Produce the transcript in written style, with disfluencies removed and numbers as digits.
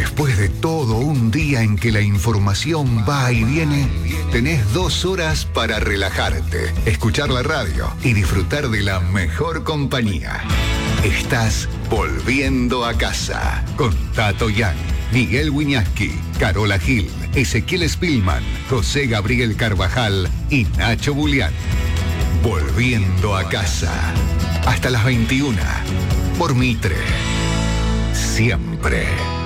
Después de todo un día en que la información va y viene, tenés 2 horas para relajarte, escuchar la radio y disfrutar de la mejor compañía. Estás volviendo a casa con Tato Yang, Miguel Wiñaski, Carola Gil, Ezequiel Spillman, José Gabriel Carvajal y Nacho Bulián. Volviendo a casa. Hasta las 21. Por Mitre. Siempre.